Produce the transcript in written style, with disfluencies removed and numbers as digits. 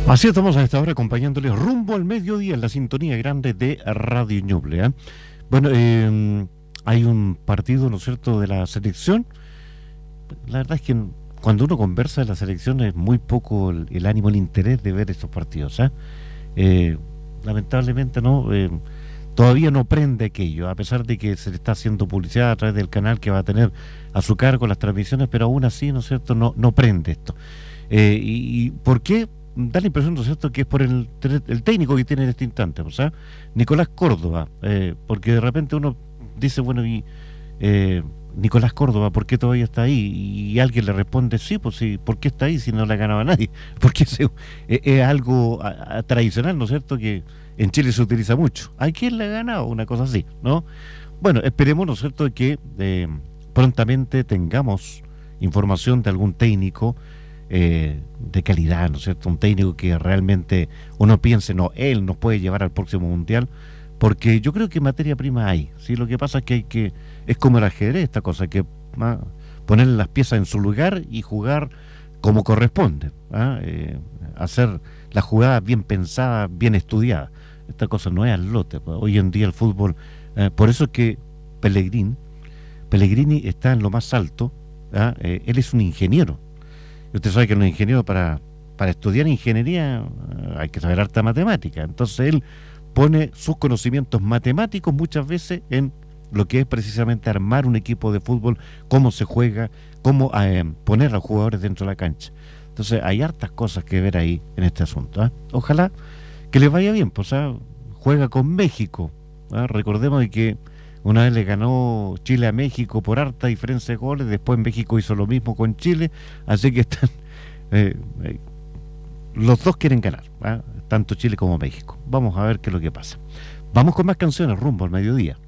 Así estamos a esta hora acompañándoles rumbo al mediodía en la sintonía grande de Radio Ñuble. Bueno, hay un partido, ¿no es cierto?, de la selección. La verdad es que cuando uno conversa de la selección es muy poco el ánimo, el interés de ver estos partidos. Lamentablemente no, todavía no prende aquello, a pesar de que se le está haciendo publicidad a través del canal que va a tener a su cargo las transmisiones, pero aún así, ¿no es cierto?, no prende esto. ¿Y por qué? Da la impresión, ¿no es cierto?, que es por el técnico que tiene en este instante, o sea, Nicolás Córdoba, porque de repente uno dice, bueno, Nicolás Córdoba, ¿por qué todavía está ahí? Y alguien le responde, sí, pues sí, ¿por qué está ahí si no le ha ganado a nadie? Porque es algo tradicional, ¿no es cierto?, que en Chile se utiliza mucho. ¿A quién le ha ganado? Una cosa así, ¿no? Bueno, esperemos, ¿no es cierto?, que prontamente tengamos información de algún técnico de calidad, ¿no es cierto? Un técnico que realmente uno piense, no, él nos puede llevar al próximo mundial, porque yo creo que materia prima hay, ¿sí? Lo que pasa es que es como el ajedrez, esta cosa, que poner las piezas en su lugar y jugar como corresponde, hacer las jugadas bien pensadas, bien estudiadas. Esta cosa no es al lote, pues. Hoy en día el fútbol, por eso es que Pellegrini está en lo más alto, él es un ingeniero. Usted sabe que los ingenieros para estudiar ingeniería hay que saber harta matemática. Entonces él pone sus conocimientos matemáticos muchas veces en lo que es precisamente armar un equipo de fútbol, cómo se juega, cómo poner a los jugadores dentro de la cancha. Entonces hay hartas cosas que ver ahí en este asunto. Ojalá que les vaya bien, pues juega con México. Recordemos de que una vez le ganó Chile a México por harta diferencia de goles, después México hizo lo mismo con Chile, así que están los dos quieren ganar, tanto Chile como México. Vamos a ver qué es lo que pasa. Vamos con más canciones rumbo al mediodía.